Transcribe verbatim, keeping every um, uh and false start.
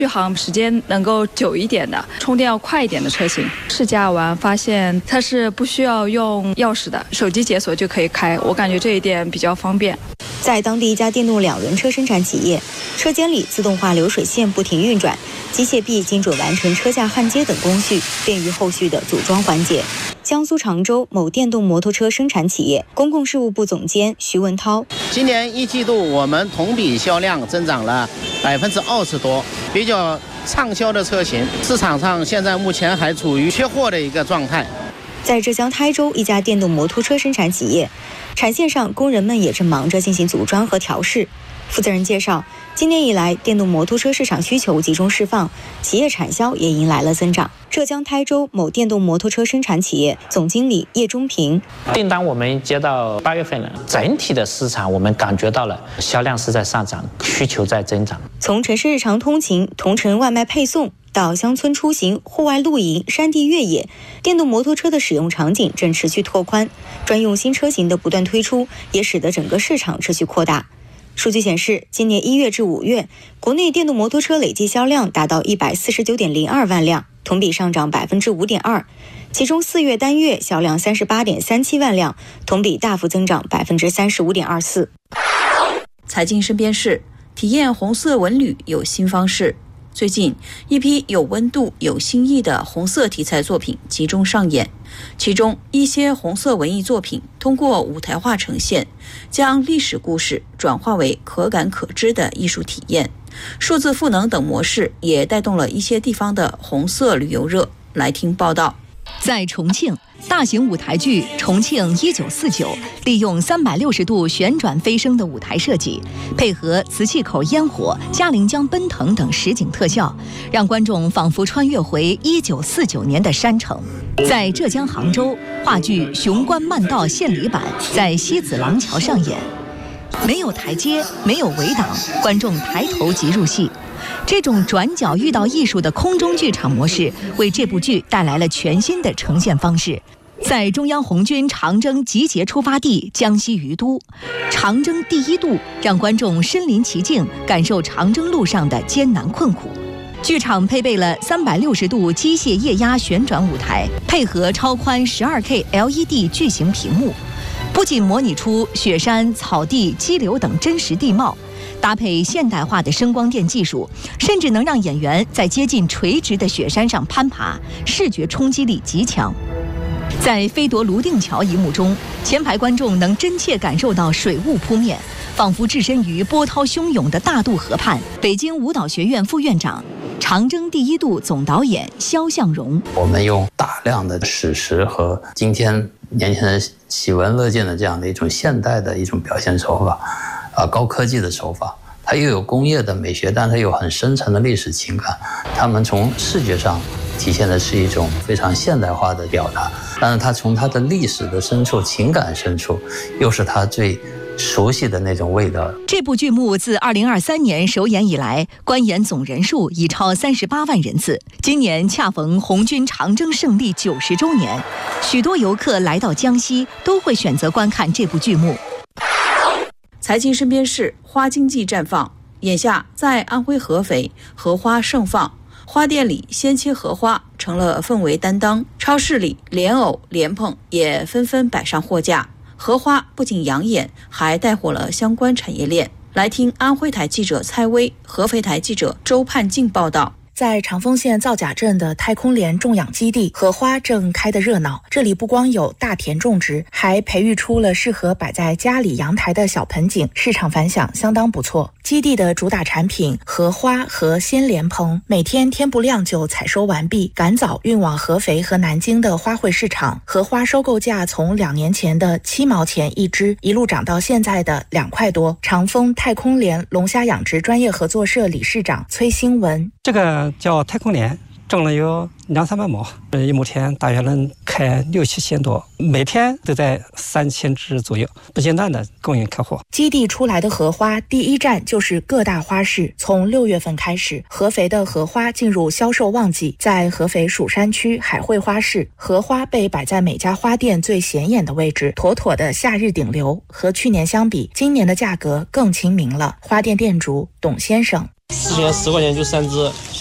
续航时间能够久一点的，充电要快一点的车型。试驾完发现它是不需要用钥匙的，手机解锁就可以开，我感觉这一点比较方便。 在当地一家电动两轮车生产企业，车间里自动化流水线不停运转，机械臂精准完成车架焊接等工序，便于后续的组装环节。江苏常州某电动摩托车生产企业公共事务部总监徐文涛： 今年一季度我们同比销量增长了百分之二十多，比较畅销的车型，市场上现在目前还处于缺货的一个状态。 在浙江台州一家电动摩托车生产企业，产线上工人们也正忙着进行组装和调试。负责人介绍，今年以来电动摩托车市场需求集中释放，企业产销也迎来了增长。浙江台州某电动摩托车生产企业总经理叶中平： 订单我们接到八月份了，整体的市场我们感觉到了销量是在上涨，需求在增长。 从城市日常通勤、同城外卖配送到乡村出行、户外露营、山地越野，电动摩托车的使用场景正持续拓宽，专用新车型的不断推出，也使得整个市场持续扩大。数据显示，今年一月至五月，国内电动摩托车累计销量达到一百四十九点零二万辆，同比上涨百分之五点二。其中四月单月销量三十八点三七万辆，同比大幅增长百分之三十五点二四。 财经身边事，体验红色文旅有新方式。最近，一批有温度、有新意的红色题材作品集中上演，其中一些红色文艺作品通过舞台化呈现，将历史故事转化为可感可知的艺术体验。数字赋能等模式也带动了一些地方的红色旅游热。来听报道。 在重庆，大型舞台剧《重庆一九四九》利用三百六十度旋转飞升的舞台设计，配合瓷器口烟火、嘉陵江奔腾等实景特效，让观众仿佛穿越回一九四九年的山城。在浙江杭州，话剧《雄关漫道献礼版》在西子廊桥上演，没有台阶，没有围挡，观众抬头即入戏。这种转角遇到艺术的空中剧场模式，为这部剧带来了全新的呈现方式。在中央红军长征集结出发地江西于都，长征第一渡让观众身临其境，感受长征路上的艰难困苦。剧场配备了三百六十度机械液压旋转舞台，配合超宽 十二K L E D 巨型屏幕，不仅模拟出雪山、草地、激流等真实地貌，搭配现代化的声光电技术，甚至能让演员在接近垂直的雪山上攀爬，视觉冲击力极强。在飞夺泸定桥一幕中，前排观众能真切感受到水雾扑面，仿佛置身于波涛汹涌的大渡河畔。北京舞蹈学院副院长、长征第一渡总导演肖向荣： 我们用大量的史实和今天年轻人喜闻乐见的这样的一种现代的一种表现手法，啊，高科技的手法，它又有工业的美学，但它有很深沉的历史情感。他们从视觉上体现的是一种非常现代化的表达，但是它从它的历史的深处、情感深处，又是它最熟悉的那种味道。 这部剧目自二零二三年首演以来，观演总人数已超三十八万人次。今年恰逢红军长征胜利九十周年，许多游客来到江西都会选择观看这部剧目。 财经身边事，花经济绽放。眼下在安徽合肥，荷花盛放，花店里鲜切荷花成了氛围担当，超市里莲藕、莲蓬也纷纷摆上货架。荷花不仅养眼，还带火了相关产业链。来听安徽台记者蔡薇、合肥台记者周盼静报道。 在长丰县皂甲镇的太空莲种养基地，荷花正开得热闹。这里不光有大田种植，还培育出了适合摆在家里阳台的小盆景，市场反响相当不错。基地的主打产品荷花和鲜莲蓬，每天天不亮就采收完毕，赶早运往合肥和南京的花卉市场。荷花收购价从两年前的七毛钱一只，一路涨到现在的两块多。长丰太空莲龙虾养殖专业合作社理事长崔兴文： 这个叫太空莲，种了有两三百亩，一亩田大约能开六七千多，每天都在三千只左右，不间断的供应客户。 基地出来的荷花第一站就是各大花市，从六月份开始，合肥的荷花进入销售旺季。在合肥蜀山区海汇花市，荷花被摆在每家花店最显眼的位置，妥妥的夏日顶流。和去年相比，今年的价格更亲民了。花店店主董先生： 之前十块钱就三只。